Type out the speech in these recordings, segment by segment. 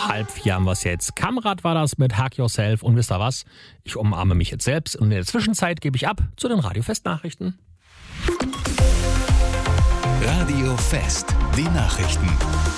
3:30 haben wir es jetzt. Kamrat war das mit Hug Yourself. Und wisst ihr was? Ich umarme mich jetzt selbst. Und in der Zwischenzeit gebe ich ab zu den Radio-Fest-Nachrichten. Radio-Fest, die Nachrichten.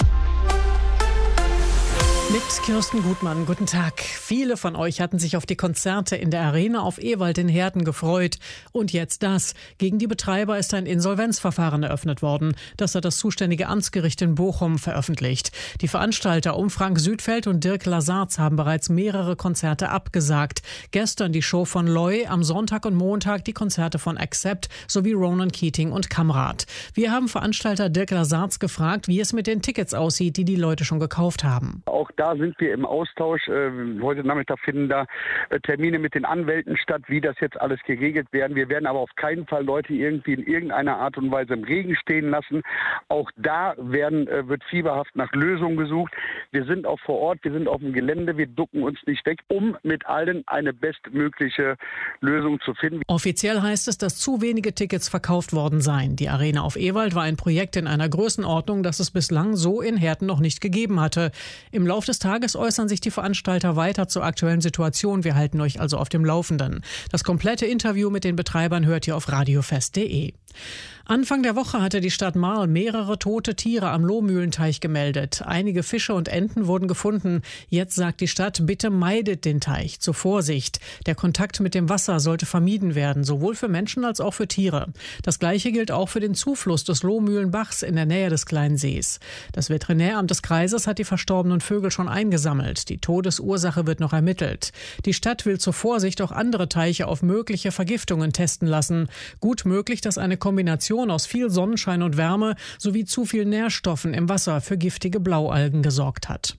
Mit Kirsten Gutmann, guten Tag. Viele von euch hatten sich auf die Konzerte in der Arena auf Ewald in Herten gefreut. Und jetzt das. Gegen die Betreiber ist ein Insolvenzverfahren eröffnet worden. Das hat das zuständige Amtsgericht in Bochum veröffentlicht. Die Veranstalter Frank Südfeld und Dirk Lasarz haben bereits mehrere Konzerte abgesagt. Gestern die Show von Loy, am Sonntag und Montag die Konzerte von Accept sowie Ronan Keating und Kamrat. Wir haben Veranstalter Dirk Lasarz gefragt, wie es mit den Tickets aussieht, die Leute schon gekauft haben. Auch da sind wir im Austausch. Heute Nachmittag finden da Termine mit den Anwälten statt, wie das jetzt alles geregelt werden. Wir werden aber auf keinen Fall Leute irgendwie in irgendeiner Art und Weise im Regen stehen lassen. Auch da wird fieberhaft nach Lösungen gesucht. Wir sind auch vor Ort, wir sind auf dem Gelände, wir ducken uns nicht weg, um mit allen eine bestmögliche Lösung zu finden. Offiziell heißt es, dass zu wenige Tickets verkauft worden seien. Die Arena auf Ewald war ein Projekt in einer Größenordnung, das es bislang so in Herten noch nicht gegeben hatte. Im Laufe des Tages äußern sich die Veranstalter weiter zur aktuellen Situation. Wir halten euch also auf dem Laufenden. Das komplette Interview mit den Betreibern hört ihr auf radiofest.de. Anfang der Woche hatte die Stadt Marl mehrere tote Tiere am Lohmühlenteich gemeldet. Einige Fische und Enten wurden gefunden. Jetzt sagt die Stadt, bitte meidet den Teich, zur Vorsicht. Der Kontakt mit dem Wasser sollte vermieden werden, sowohl für Menschen als auch für Tiere. Das Gleiche gilt auch für den Zufluss des Lohmühlenbachs in der Nähe des kleinen Sees. Das Veterinäramt des Kreises hat die verstorbenen Vögel schon eingesammelt. Die Todesursache wird noch ermittelt. Die Stadt will zur Vorsicht auch andere Teiche auf mögliche Vergiftungen testen lassen. Gut möglich, dass eine Kombination aus viel Sonnenschein und Wärme sowie zu viel Nährstoffen im Wasser für giftige Blaualgen gesorgt hat.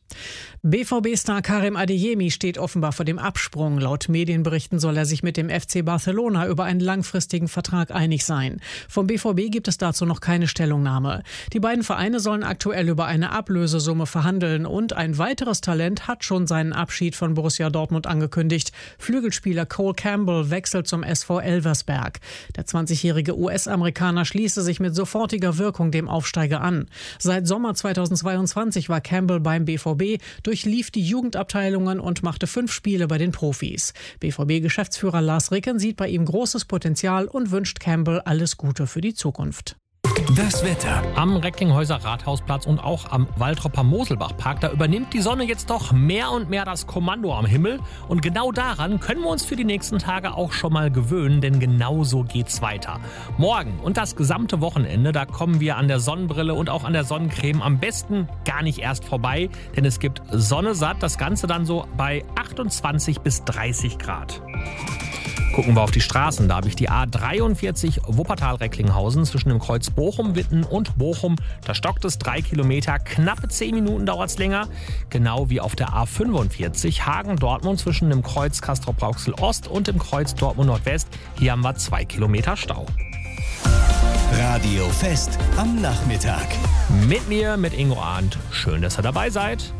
BVB-Star Karim Adeyemi steht offenbar vor dem Absprung. Laut Medienberichten soll er sich mit dem FC Barcelona über einen langfristigen Vertrag einig sein. Vom BVB gibt es dazu noch keine Stellungnahme. Die beiden Vereine sollen aktuell über eine Ablösesumme verhandeln und ein weiteres Talent hat schon seinen Abschied von Borussia Dortmund angekündigt. Flügelspieler Cole Campbell wechselt zum SV Elversberg. Der 20-jährige US-Amerikaner schließe sich mit sofortiger Wirkung dem Aufsteiger an. Seit Sommer 2022 war Campbell beim BVB, durchlief die Jugendabteilungen und machte 5 Spiele bei den Profis. BVB-Geschäftsführer Lars Ricken sieht bei ihm großes Potenzial und wünscht Campbell alles Gute für die Zukunft. Das Wetter. Am Recklinghäuser Rathausplatz und auch am Waltropper Moselbachpark, da übernimmt die Sonne jetzt doch mehr und mehr das Kommando am Himmel. Und genau daran können wir uns für die nächsten Tage auch schon mal gewöhnen, denn genau so geht's weiter. Morgen und das gesamte Wochenende, da kommen wir an der Sonnenbrille und auch an der Sonnencreme am besten gar nicht erst vorbei, denn es gibt Sonne satt, das Ganze dann so bei 28 bis 30 Grad. Gucken wir auf die Straßen. Da habe ich die A43 Wuppertal-Recklinghausen zwischen dem Kreuz Bochum, Witten und Bochum. Da stockt es 3 Kilometer. Knappe 10 Minuten dauert es länger. Genau wie auf der A45 Hagen-Dortmund zwischen dem Kreuz Castrop-Rauxel-Ost und dem Kreuz Dortmund-Nordwest. Hier haben wir 2 Kilometer Stau. Radio Fest am Nachmittag. Mit mir, mit Ingo Arndt. Schön, dass ihr dabei seid.